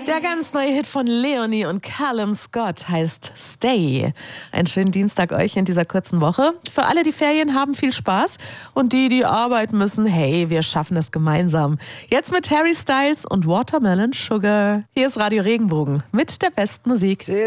Der ganz neue Hit von Leonie und Callum Scott heißt Stay. Einen schönen Dienstag euch in dieser kurzen Woche. Für alle, die Ferien haben, viel Spaß. Und die, die arbeiten müssen, hey, wir schaffen es gemeinsam. Jetzt mit Harry Styles und Watermelon Sugar. Hier ist Radio Regenbogen mit der besten Musik.